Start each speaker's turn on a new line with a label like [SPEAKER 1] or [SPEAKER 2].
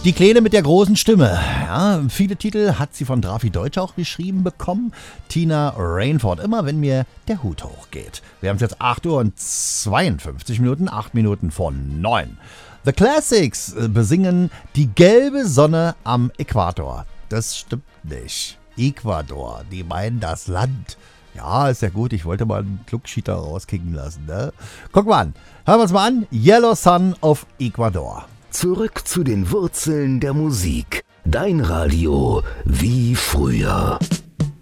[SPEAKER 1] Die Kleine mit der großen Stimme. Ja, viele Titel hat sie von Drafi Deutsch auch geschrieben bekommen. Tina Rainford, immer wenn mir der Hut hochgeht. Wir haben es jetzt 8 Uhr und 52 Minuten, 8 Minuten vor 9. The Classics besingen die gelbe Sonne am Äquator. Das stimmt nicht. Ecuador, die meinen das Land. Ja, ist ja gut, ich wollte mal einen Klugschieter rauskicken lassen, ne? Guck mal an, hören wir uns mal an. Yellow Sun of Ecuador.
[SPEAKER 2] Zurück zu den Wurzeln der Musik. Dein Radio wie früher.